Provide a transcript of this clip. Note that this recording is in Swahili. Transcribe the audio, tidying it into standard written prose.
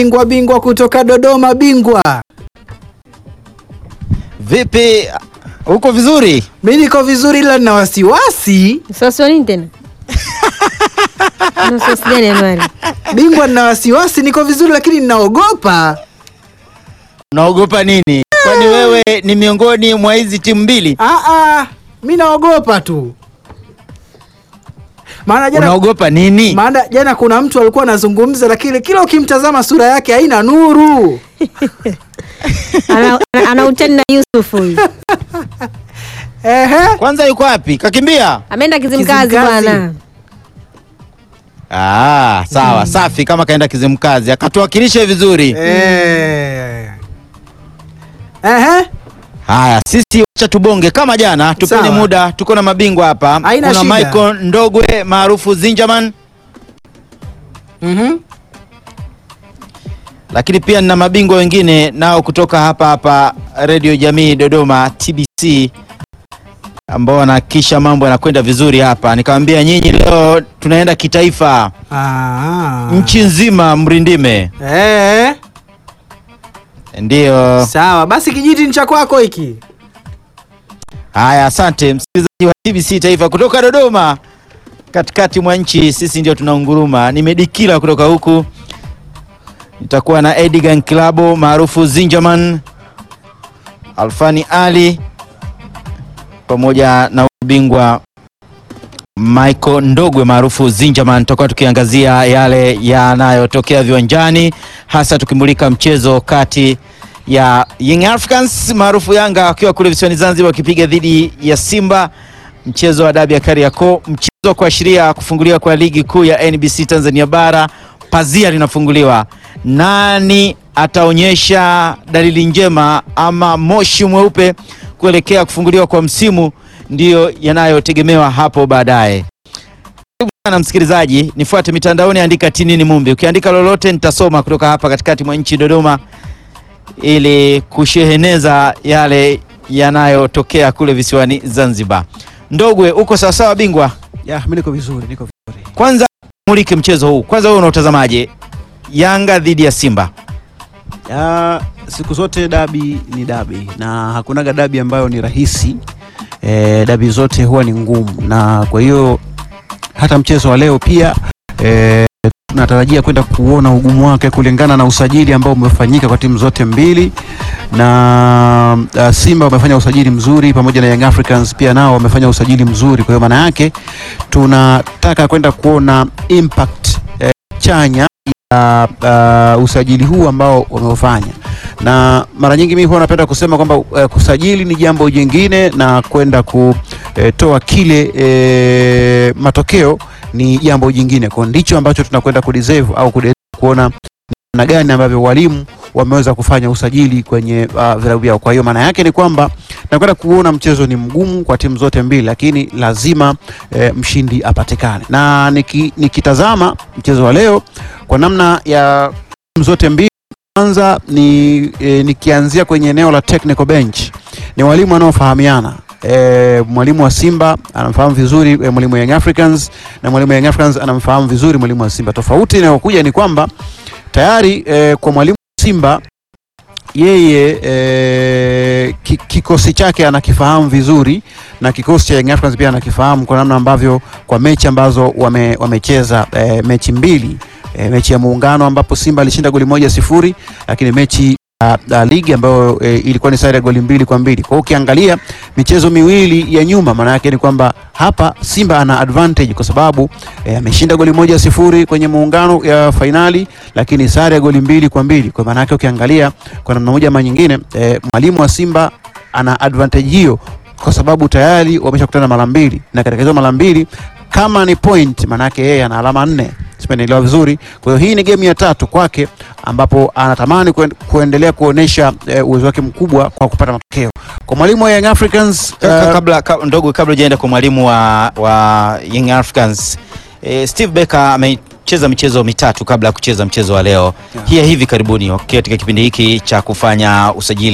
Bingwa kutoka Dodoma, bingwa. Vipi? Uko vizuri? Mimi niko vizuri ila nina wasiwasi. Sasa nini tena? Sasa gani Anuari? Bingwa, nina wasiwasi, niko vizuri lakini ninaogopa. Unaogopa nini? Kwani wewe ni miongoni mwa hizi timu mbili? Mimi naogopa tu. Maana jana Unaogopa nini? Maana jana kuna mtu alikuwa anazungumza lakini kila ukimtazama sura yake haina nuru. Ana utani na Yusuf huyu. Ehe. Kwanza yuko wapi? Kakimbia? Ameenda Kizimkazi bwana. Sawa, safi kama kaenda Kizimkazi. Akatuwakilisha vizuri. Haya, sisi wacha tubonge kama jana, tupeni muda, tuko na mabingwa hapa. Kuna Michael Ndogwe maarufu Zingerman. Lakini pia nina mabingwa wengine nao kutoka hapa Radio Jamii Dodoma TBC ambao wanahakikisha mambo yanakwenda vizuri hapa. Nikamwambia nyinyi leo tunaenda kitaifa. Nchi nzima mrindime. Ndio. Sawa, basi kijiti ni cha kwako hiki. Haya, asante msikilizaji wa TBC Taifa kutoka Dodoma. Katikati mwa nchi sisi ndio tunaunguruma. Nimedikila kutoka huku. Nitakuwa na Edgar Nkilabo maarufu Zingerman, Alfani Ali pamoja na bingwa Michael Ndogwe maarufu Zingerman. Tutakuwa tukiangazia yale yanayotokea viwanjani, hasa tukimulika mchezo kati ya Young Africans maarufu Yanga wakiwa kule visiwani Zanzibar wakipiga dhidi ya Simba, mchezo wa dabi ya Kariakoo, mchezo kuashiria kufunguliwa kwa ligi kuu ya NBC Tanzania bara. Pazia linafunguliwa. Nani ataonyesha dalili njema ama moshi mweupe kuelekea kufunguliwa kwa msimu, ndiyo yanayotegemewa hapo baadaye. Karibu sana msikilizaji, nifuate mitandaoni, andika Tinini Mumbi. Ukiandika lolote nitasoma kutoka hapa katikati mwa nchi Dodoma, ili kusheheneza yale yanayotokea kule visiwani Zanzibar. Ndogwe, uko sawa sawa bingwa? Mimi niko vizuri, Kwanza mulike mchezo huu. Kwanza wewe unautazamaje? Yanga dhidi ya Simba. Siku zote dabi ni dabi na hakunaga dabi ambayo ni rahisi. Dabi zote huwa ni ngumu, na kwa hiyo hata mchezo wa leo pia tunatarajia kwenda kuona ugumu wake kulingana na usajili ambao umefanyika kwa timu zote mbili. Na Simba wamefanya usajili mzuri pamoja na Young Africans pia nao wamefanya usajili mzuri. Kwa hiyo maana yake tunataka kwenda kuona impact chanya ya usajili huu ambao wameufanya. Na mara nyingi mimi huwa napenda kusema kwamba kusajili ni jambo jingine na kwenda kutoa kile matokeo ni jambo jingine. Kwa ndicho ambacho tunakwenda kudeserve au kuona na gani ambavyo walimu wameweza kufanya usajili kwenye vilabu vyao. Kwa hiyo maana yake ni kwamba nakwenda kuona mchezo ni mgumu kwa timu zote mbili, lakini lazima mshindi apatikane. Na nikitazama mchezo wa leo kwa namna ya timu zote mbili, kwanza nikianzia kwenye eneo la technical bench, ni walimu wanaofahamiana. Mwalimu wa Simba anamfahamu vizuri mwalimu wa Young Africans, na mwalimu wa Young Africans anamfahamu vizuri mwalimu wa Simba. Tofauti inayokuja ni kwamba tayari kwa mwalimu wa Simba yeye kikosi chake anakifahamu vizuri, na kikosi cha Young Africans pia anakifahamu kwa namna ambavyo kwa mechi ambazo wamecheza mechi mbili, mechi ya Muungano ambapo Simba alishinda goli 1-0, lakini mechi ligi ambayo ilikuwa ni sare ya goli 2-2. Kwa hiyo ukiangalia michezo miwili ya nyuma, maana yake ni kwamba hapa Simba ana advantage kwa sababu ameshinda goli 1-0 kwenye Muungano ya finali, lakini sare ya goli 2-2. Kwa maana yake ukiangalia kwa namna moja ama nyingine, mwalimu wa Simba ana advantage hiyo kwa sababu tayari wameshakutana mara mbili, na katika hizo mara mbili kama ni point, maana yake yeye ana alama 4. Sipenelewa vizuri. Kwa hiyo hii ni game ya 3 kwake ambapo anatamani kuendelea kuonesha uwezo wake mkubwa kwa kupata matokeo. Kwa mwalimu wa Young Africans kabla hujaenda kwa mwalimu wa Young Africans, Steve Becker amecheza michezo mitatu kabla ya kucheza mchezo wa leo. Hivi karibuni katika kipindi hiki cha kufanya usajili